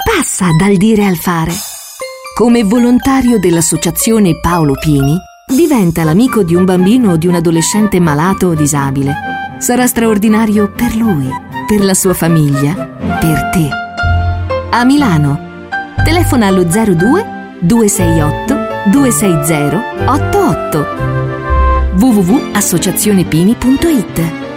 Passa dal dire al fare. Come volontario dell'associazione Paolo Pini, diventa l'amico di un bambino o di un adolescente malato o disabile. Sarà straordinario per lui, per la sua famiglia, per te. A Milano. Telefona allo 02 268 260 88. www.associazionepini.it